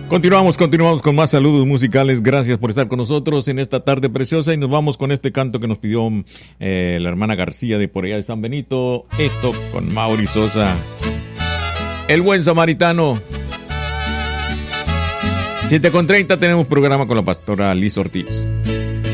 Continuamos con más saludos musicales. Gracias por estar con nosotros en esta tarde preciosa y nos vamos con este canto que nos pidió la hermana García de por allá de San Benito. Esto con Mauri Sosa, El Buen Samaritano. 7:30 tenemos programa con la pastora Liz Ortiz.